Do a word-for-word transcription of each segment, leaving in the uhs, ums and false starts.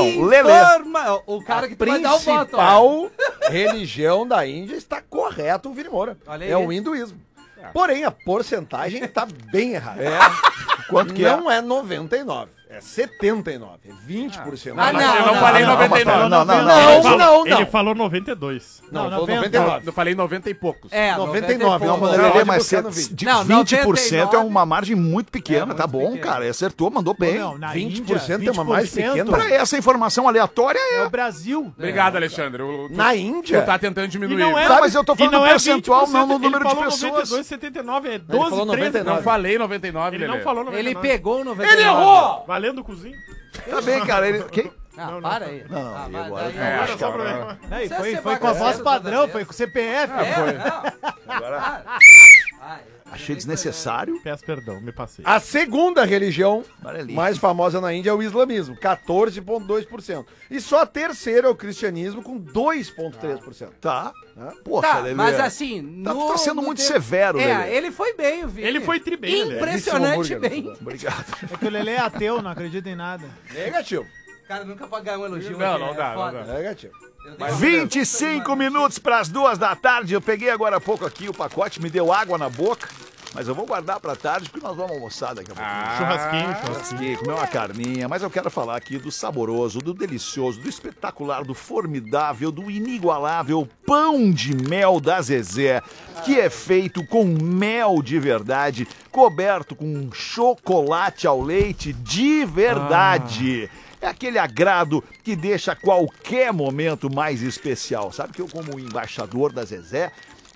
Não, Lelê. Informa... O cara que tu vai dar o voto. A ó. principal religião da Índia está correto, o Vini Moura. Olha aí. É o hinduísmo. Porém, a porcentagem está bem errada. É. Quanto que Não é noventa e nove, é setenta e nove, é vinte por cento. Ah, Mas não, eu não, não, falei não, noventa e nove. Não, não, não. Não, Ele falou- não, não. Ele falou noventa e dois. Não, Não, foi noventa e nove. Eu falei noventa e poucos. É, noventa e nove, pouco. não, Lelê, Pode mas buscar no cê- vídeo. de Não, vinte por cento noventa e nove é uma margem muito pequena, É, muito tá bom, pequeno. cara. Acertou, mandou bem. Não, na vinte Índia, por cento é uma mais vinte por cento pequena. Pra essa informação aleatória É é. o Brasil. Obrigado, Alexandre. O- tu- Na Índia? Tu tá tentando diminuir. E não é, Tá, mas eu tô e falando não do é percentual, vinte por cento, não no número ele de falou pessoas. noventa e dois, setenta e nove, é Ele doze, falou noventa e treze. nove. Não falei noventa e nove, Ele Lelê. não falou noventa e Ele nove. pegou o noventa e nove. Valendo cozinho. Tá bem, cara. Ele... Quem? Ah, para aí. Não, não, Ah, e vai, agora- daí- É, Agora acho só que pra agora- Não, e Você foi, é foi com a voz bagaceiro padrão, toda foi vez. com o C P F. É, não. Agora Vai. achei desnecessário. Peço perdão, me passei. A segunda religião Amarelinho. mais famosa na Índia é o islamismo, quatorze vírgula dois por cento. E só a terceira é o cristianismo, com dois vírgula três por cento. Tá. Poxa, Tá, Lelê. mas assim... Tá- no- tá sendo no muito tempo- severo, É, Lelê. ele foi bem, o Vini. Ele foi tri bem, Lelê. Impressionante Belíssimo bem. hambúrguer. Obrigado. É que o Lelê é ateu, não acredita em nada. Negativo. Cara, nunca pode ganhar um elogio. Não, aqui, não é dá, não foda. dá. Negativo. Eu tenho- vinte e cinco minutos para as duas da tarde. Eu peguei agora há pouco aqui o pacote, me deu água na boca. Mas eu vou guardar para tarde porque nós vamos almoçar daqui a pouco. Ah, Churrasquinho, churrasquinho. Consegui comer uma carninha, mas eu quero falar aqui do saboroso, do delicioso, do espetacular, do formidável, do inigualável pão de mel da Zezé, que é feito com mel de verdade, coberto com chocolate ao leite de verdade. É aquele agrado que deixa qualquer momento mais especial. Sabe que eu, como embaixador da Zezé,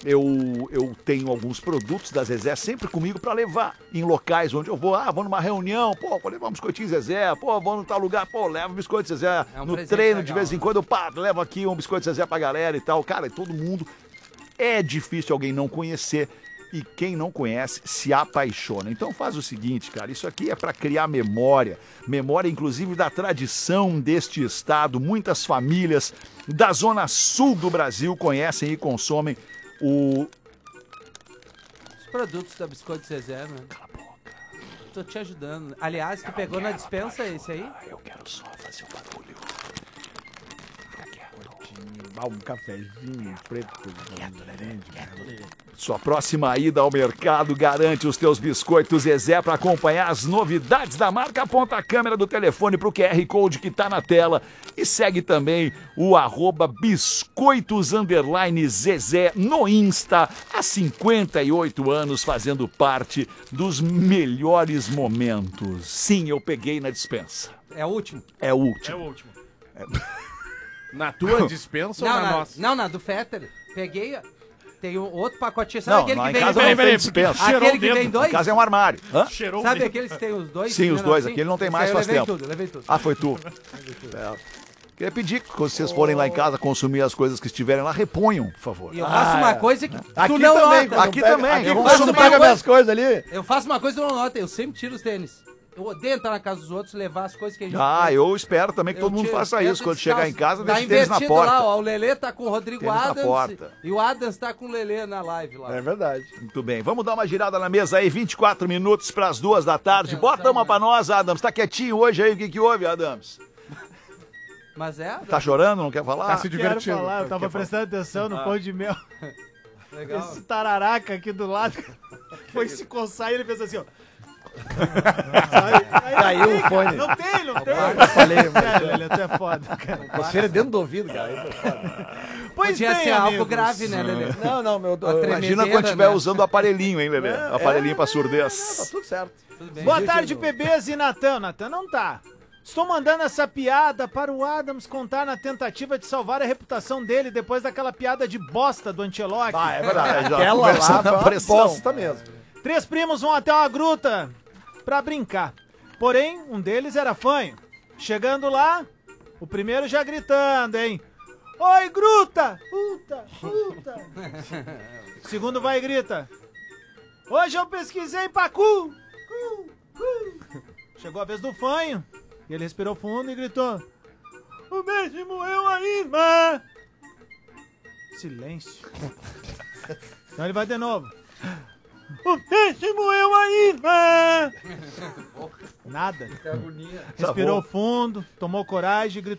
Eu, eu tenho alguns produtos da Zezé sempre comigo para levar em locais onde eu vou. Ah, vou numa reunião, pô, vou levar um biscoitinho Zezé, pô, vou no tal lugar, pô, levo um biscoito Zezé. É um no presente treino, legal, de vez em né? quando, eu pá, levo aqui um biscoito Zezé pra galera e tal. Cara, e todo mundo. É difícil alguém não conhecer. E quem não conhece se apaixona. Então faz o seguinte, cara, isso aqui é para criar memória, memória inclusive da tradição deste estado. Muitas famílias da zona sul do Brasil conhecem e consomem o... Os produtos da Biscoito Zezé, né? Cala a boca. Tô te ajudando. Aliás, tu pegou na dispensa esse aí? Eu quero só fazer o barulho. Ah, um cafezinho preto. Sua próxima ida ao mercado garante os teus biscoitos Zezé para acompanhar as novidades da marca. Aponta a câmera do telefone para o Q R Code que tá na tela e segue também o arroba biscoitos underline Zezé no Insta. Há cinquenta e oito anos fazendo parte dos melhores momentos. Sim, eu peguei na dispensa. É o último? É o É último. o último. Na tua dispensa ou Não, na na, nossa? não, na do Fetter. Peguei. Tem um outro pacotinho. Sabe Não, aquele lá que em vem casa dois? não tem peraí, dispensa. porque cheirou Aquele que o vem dedo. dois? Em casa é um armário. Hã? Cheirou Sabe bem. aqueles que tem os dois? Sim, os né, dois. assim? Aquele não tem mais, Esse aí faz eu levei tempo. tudo, levei tudo. Ah, foi tu. É. Queria pedir que quando vocês forem lá em casa consumir as coisas que estiverem lá, reponham, por favor. E eu faço Ah, uma é. coisa que Aqui tu não também, nota. quando Aqui pega- também, Aqui eu vou quando tu consumir pega uma minhas coisas ali. Eu faço uma coisa que tu não nota. Eu sempre tiro os tênis. Eu odeio entrar na casa dos outros, levar as coisas que a gente... Ah, eu espero também que Eu todo mundo tiro- faça eu isso. tô Quando chegar em casa, tá deixa o tênis na invertido porta. lá, ó. O Lelê tá com o Rodrigo Tênis na Adams porta. e o Adams tá com o Lelê na live lá. É verdade. Muito bem, vamos dar uma girada na mesa aí, vinte e quatro minutos para as duas da tarde. Atenção, Bota uma né? pra nós, Adams. Tá quietinho hoje aí, o que que houve, Adams? Mas é? Tá chorando, não quer falar? Tá se Quero divertindo. falar, eu tava prestando atenção no pão de mel. Legal. Esse tararaca aqui do lado foi se coçar e ele fez assim, ó. Aí, Caiu o fone. Não tem, não tem. Eu falei, mano. Sério, Lelê, tu é foda, cara. Você é dentro do ouvido, cara. Aí foi foda. Pois Podia bem, ser algo amigos. grave, né, Lelê? Não, não, meu. Uma eu- tremedeira, Imagina quando estiver né? usando o aparelhinho, hein, Lelê? O aparelhinho pra Tá surdez. tudo certo. Tudo bem. Boa tarde, bebês e Natan. Natan não tá. Estou mandando essa piada para o Adams contar na tentativa de salvar a reputação dele depois daquela piada de bosta do Ancelotti. Ah, é verdade. Já Aquela começa lá na foi uma pressão. bosta mesmo. Três primos vão até uma gruta pra brincar. Porém, um deles era fanho. Chegando lá, o primeiro já gritando, hein? Oi, gruta! Puta, puta! O segundo vai e grita. Hoje eu pesquisei pacu! Cu, cu. Chegou a vez do fanho. E ele respirou fundo e gritou. O mesmo moeu a irmã! Silêncio. Então ele vai de novo. O peixe moeu a irmã! Nada. Respirou fundo, tomou coragem e gritou.